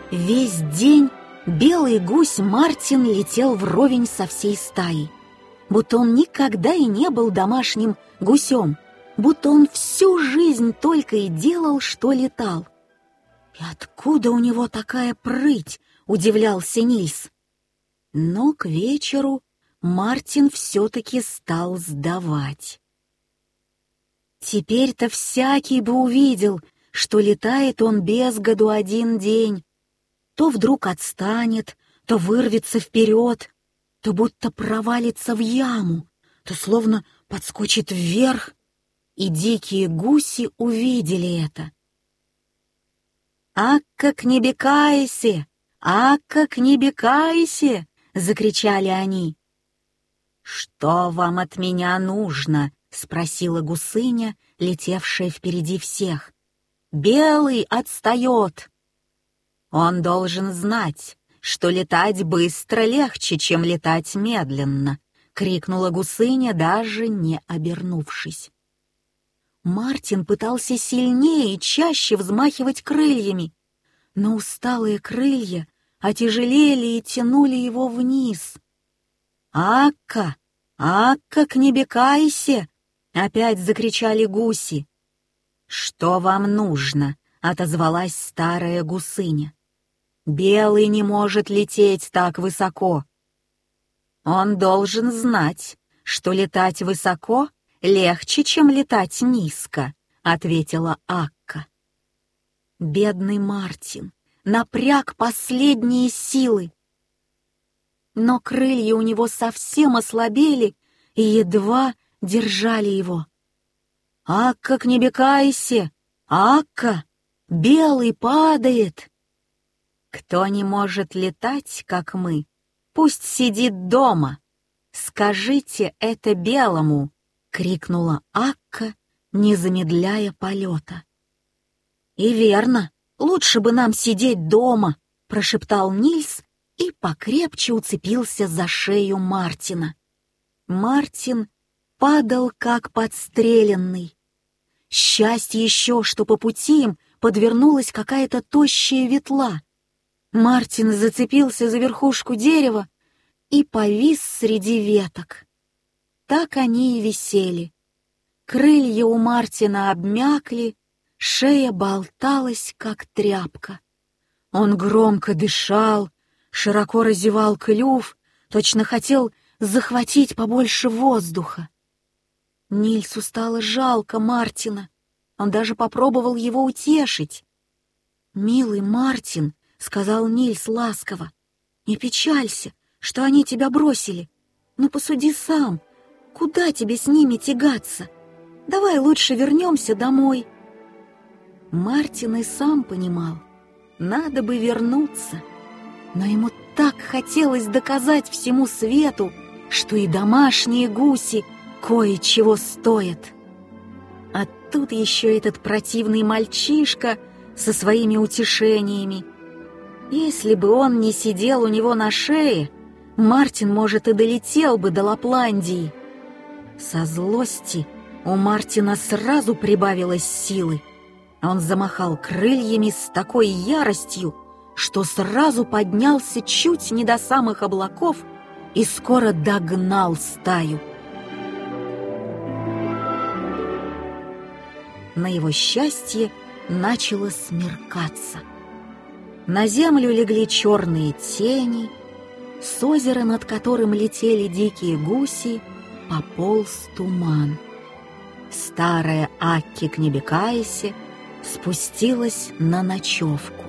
Весь день белый гусь Мартин летел вровень со всей стаей, будто он никогда и не был домашним гусем, будто он всю жизнь только и делал, что летал. «И откуда у него такая прыть?» — удивлялся Нильс. Но к вечеру Мартин все-таки стал сдавать. Теперь-то всякий бы увидел, что летает он без году один день. То вдруг отстанет, то вырвется вперед, то будто провалится в яму, то словно подскочит вверх. И дикие гуси увидели это. «Акка, к небе кайся! Акка, к небе кайся!» — закричали они. «Что вам от меня нужно?» — спросила гусыня, летевшая впереди всех. «Белый отстает!» «Он должен знать, что летать быстро легче, чем летать медленно!» — крикнула гусыня, даже не обернувшись. Мартин пытался сильнее и чаще взмахивать крыльями, но усталые крылья отяжелели и тянули его вниз. «Акка! Акка, к небе кайся!» — опять закричали гуси. «Что вам нужно?» — отозвалась старая гусыня. «Белый не может лететь так высоко. Он должен знать, что летать высоко легче, чем летать низко», — ответила Акка. Бедный Мартин напряг последние силы. Но крылья у него совсем ослабели и едва держали его. «Акка, к небе кайся! Акка! Белый падает!» «Кто не может летать, как мы, пусть сидит дома. Скажите это белому!» — крикнула Акка, не замедляя полета. «И верно, лучше бы нам сидеть дома!» — прошептал Нильс и покрепче уцепился за шею Мартина. Мартин падал, как подстреленный. Счастье еще, что по пути им подвернулась какая-то тощая ветла. Мартин зацепился за верхушку дерева и повис среди веток. Так они и висели. Крылья у Мартина обмякли, шея болталась, как тряпка. Он громко дышал, широко разевал клюв, точно хотел захватить побольше воздуха. Нильсу стало жалко Мартина. Он даже попробовал его утешить. «Милый Мартин», — сказал Нильс ласково, — «не печалься, что они тебя бросили. Но посуди сам, куда тебе с ними тягаться? Давай лучше вернемся домой». Мартин и сам понимал, надо бы вернуться, но ему так хотелось доказать всему свету, что и домашние гуси кое-чего стоят. А тут еще этот противный мальчишка со своими утешениями. Если бы он не сидел у него на шее, Мартин, может, и долетел бы до Лапландии. Со злости у Мартина сразу прибавилось силы. Он замахал крыльями с такой яростью, что сразу поднялся чуть не до самых облаков и скоро догнал стаю. На его счастье начало смеркаться. На землю легли черные тени, с озера, над которым летели дикие гуси, пополз туман. Старая Акки к небе кайся спустилась на ночевку.